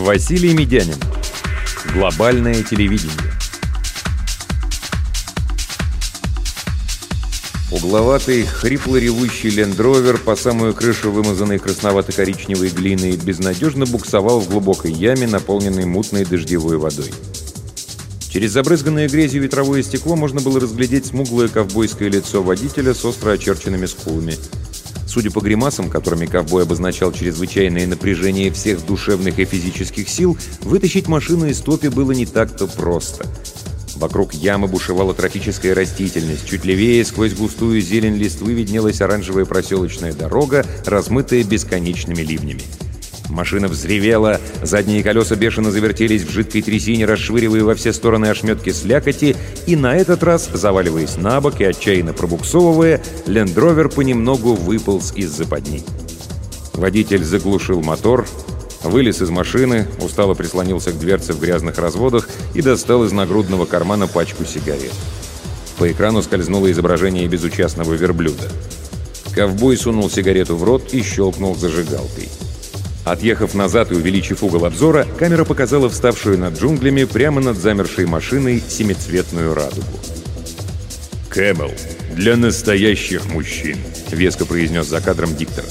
Василий Медянин. Глобальное телевидение. Угловатый, хрипло-ревущий лендровер, по самую крышу вымазанный красновато-коричневой глиной, безнадежно буксовал в глубокой яме, наполненной мутной дождевой водой. Через забрызганное грязью ветровое стекло можно было разглядеть смуглое ковбойское лицо водителя с остро очерченными скулами. Судя по гримасам, которыми ковбой обозначал чрезвычайное напряжение всех душевных и физических сил, вытащить машину из топи было не так-то просто. Вокруг ямы бушевала тропическая растительность. Чуть левее, сквозь густую зелень листвы, виднелась оранжевая проселочная дорога, размытая бесконечными ливнями. Машина взревела, задние колеса бешено завертелись в жидкой трясине, расшвыривая во все стороны ошметки слякоти, и на этот раз, заваливаясь на бок и отчаянно пробуксовывая, лендровер понемногу выполз из западни. Водитель заглушил мотор, вылез из машины, устало прислонился к дверце в грязных разводах и достал из нагрудного кармана пачку сигарет. По экрану скользнуло изображение безучастного верблюда. Ковбой сунул сигарету в рот и щелкнул зажигалкой. Отъехав назад и увеличив угол обзора, камера показала вставшую над джунглями прямо над замершей машиной семицветную радугу. «Кэмел для настоящих мужчин», — веско произнес за кадром диктор.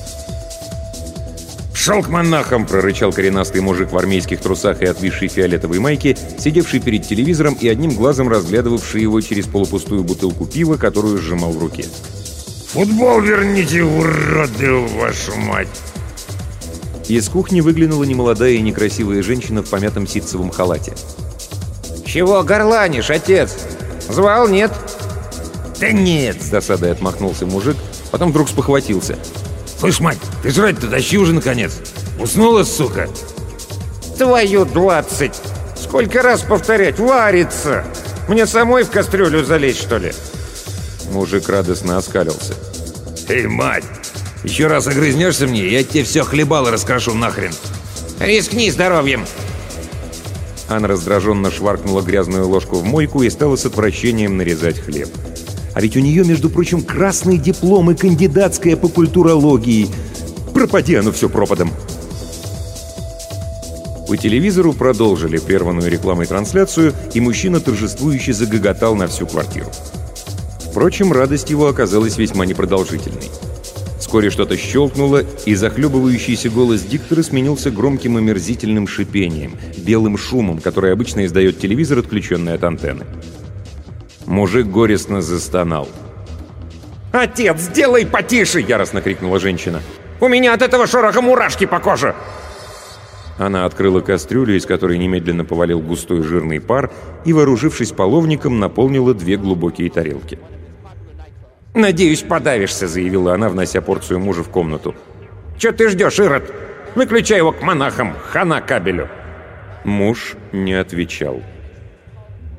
«Пшел к монахам!» — прорычал коренастый мужик в армейских трусах и отвисшей фиолетовой майке, сидевший перед телевизором и одним глазом разглядывавший его через полупустую бутылку пива, которую сжимал в руке. «Футбол верните, уроды, вашу мать!» Из кухни выглянула немолодая и некрасивая женщина в помятом ситцевом халате. «Чего горланишь, отец? Звал, нет?» «Да нет!» — С досадой отмахнулся мужик, потом вдруг спохватился. «Слышь, мать, ты жрать-то тащи уже, наконец! Уснула, сука!» «Твою 20! Сколько раз повторять? Варится! Мне самой в кастрюлю залезть, что ли?» Мужик радостно оскалился. «Эй, мать! Еще раз огрызнешься мне, я тебе все хлебало раскрошу нахрен!» «Рискни здоровьем!» Она раздраженно шваркнула грязную ложку в мойку и стала с отвращением нарезать хлеб. А ведь у нее, между прочим, красный диплом и кандидатская по культурологии. Пропади оно все пропадом. По телевизору продолжили прерванную рекламой трансляцию, и мужчина торжествующе загоготал на всю квартиру. Впрочем, радость его оказалась весьма непродолжительной. Вскоре что-то щелкнуло, и захлебывающийся голос диктора сменился громким омерзительным шипением, белым шумом, который обычно издает телевизор, отключенный от антенны. Мужик горестно застонал. «Отец, сделай потише!» — яростно крикнула женщина. «У меня от этого шороха мурашки по коже!» Она открыла кастрюлю, из которой немедленно повалил густой жирный пар, и, вооружившись половником, наполнила 2 глубокие тарелки. «Надеюсь, подавишься», — заявила она, внося порцию мужа в комнату. «Чё ты ждешь, Ирод? Выключай его к монахам, хана кабелю!» Муж не отвечал.